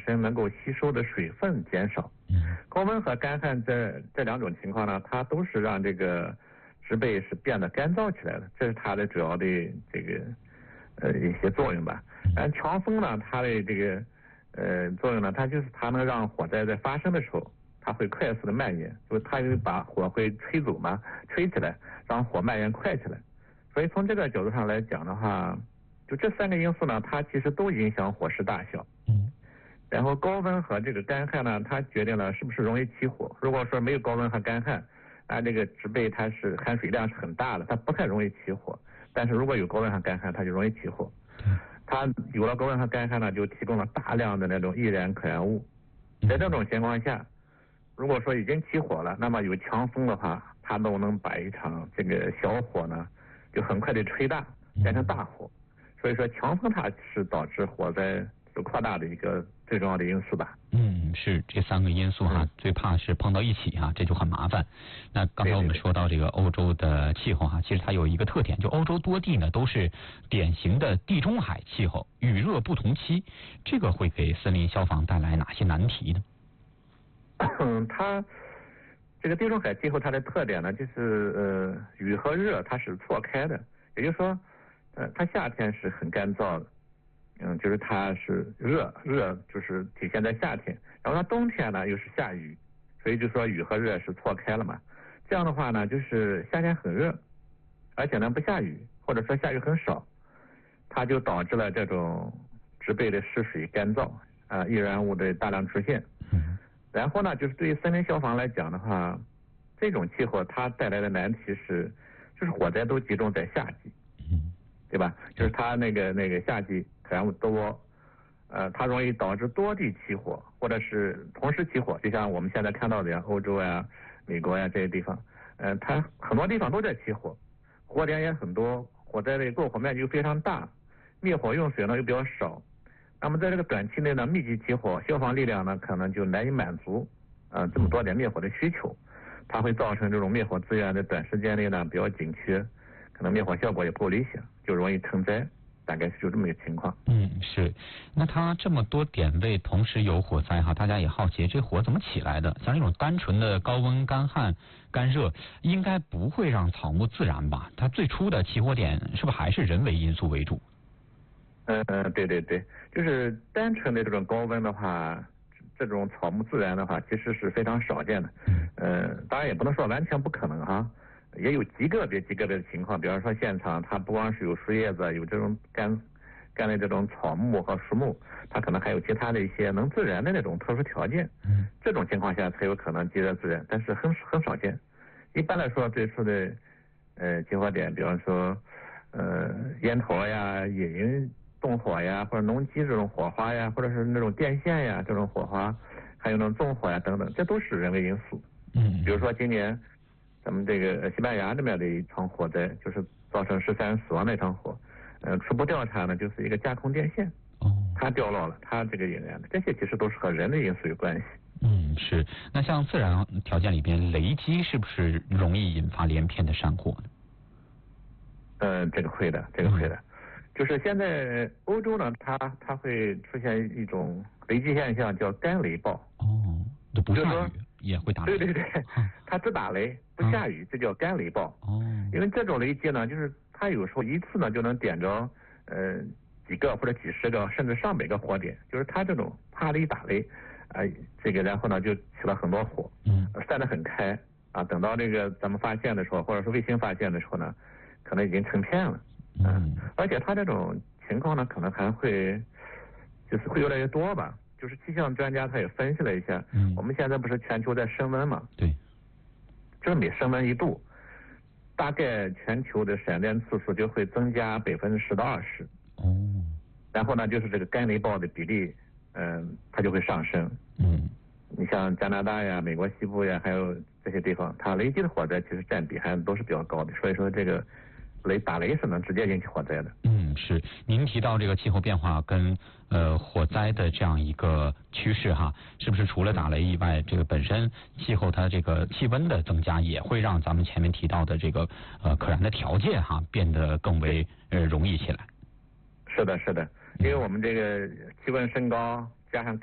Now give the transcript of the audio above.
身能够吸收的水分减少。高温和干旱这两种情况呢，它都是让这个植被是变得干燥起来的，这是它的主要的这个一些作用吧。强风呢，它的这个作用呢，它就是它能让火灾在发生的时候，它会快速的蔓延，就是它会把火会吹走嘛，吹起来，让火蔓延快起来。所以从这个角度上来讲的话，就这3个因素呢，它其实都影响火势大小。然后高温和这个干旱呢，它决定了是不是容易起火。如果说没有高温和干旱，这个植被它是含水量是很大的，它不太容易起火。但是如果有高温和干旱，它就容易起火。它有了高温和干旱呢，就提供了大量的那种易燃可燃物。在这种情况下，如果说已经起火了，那么有强风的话，它都能把一场这个小火呢，就很快的吹大，变成大火。所以说强风它是导致火灾扩大的一个最重要的因素吧。 是这3个因素哈，最怕是碰到一起哈，这就很麻烦。那刚才我们说到这个欧洲的气候哈，其实它有一个特点，就欧洲多地呢都是典型的地中海气候，雨热不同期，这个会给森林消防带来哪些难题呢？ 它这个地中海气候它的特点呢，就是雨和热它是错开的，也就是说，它夏天是很干燥的。就是它是热就是体现在夏天，然后它冬天呢又是下雨，所以就说雨和热是错开了嘛。这样的话呢，就是夏天很热，而且呢不下雨，或者说下雨很少，它就导致了这种植被的失水干燥易燃物的大量出现。然后呢，就是对于森林消防来讲的话，这种气候它带来的难题是，就是火灾都集中在夏季，对吧？就是它那个夏季可燃物多，它容易导致多地起火，或者是同时起火，就像我们现在看到的呀，欧洲呀、美国呀这些地方，它很多地方都在起火，火点也很多，火灾的过火面积又非常大，灭火用水呢又比较少，那么在这个短期内呢，密集起火，消防力量呢可能就难以满足这么多点灭火的需求，它会造成这种灭火资源的短时间内呢比较紧缺，可能灭火效果也不够理想，就容易成灾。大概是就这么一个情况。 是。那它这么多点位同时有火灾哈，大家也好奇这火怎么起来的？像这种单纯的高温、干旱、干热，应该不会让草木自燃吧？它最初的起火点是不是还是人为因素为主？ 对，就是单纯的这种高温的话，这种草木自燃的话，其实是非常少见的。当然也不能说完全不可能哈。也有极个别的情况，比方说现场它不光是有树叶子，有这种干的这种草木和树木，它可能还有其他的一些能自燃的那种特殊条件。这种情况下才有可能即热自燃，但是很少见。一般来说，最初的起火点，比方说烟头呀、野营动火呀，或者农机这种火花呀，或者是那种电线呀这种火花，还有那种纵火呀等等，这都是人为因素。比如说今年咱们这个西班牙这边的一场火灾，就是造成13人死亡的一场火。初步调查呢，就是一个架空电线，它掉落了，它这个引燃的，这些其实都是和人的因素有关系。 是。那像自然条件里边，雷击是不是容易引发连片的山火呢？这个会的。就是现在欧洲呢，它会出现一种雷击现象，叫干雷暴。 都不下雨也会打雷。 对，它只打雷不下雨，这叫干雷暴。因为这种雷击呢，就是它有时候一次呢就能点着几个或者几十个甚至上百个火点，就是它这种啪的一打雷这个然后呢就起了很多火，散得很开等到这个咱们发现的时候，或者是卫星发现的时候呢，可能已经成片了。而且它这种情况呢，可能还会就是会越来越多吧。就是气象专家他也分析了一下，我们现在不是全球在升温嘛？ 对， 就是每升温1度，大概全球的闪电次数就会增加10%到20%。然后呢，就是这个干雷暴的比例，它就会上升。你像加拿大呀、美国西部呀，还有这些地方，它雷击的火灾其实占比还都是比较高的，所以说这个打雷是能直接引起火灾的。 是。您提到这个气候变化跟火灾的这样一个趋势哈，是不是除了打雷以外，这个本身气候它这个气温的增加也会让咱们前面提到的这个可燃的条件哈变得更为容易起来？ 是的，因为我们这个气温升高加上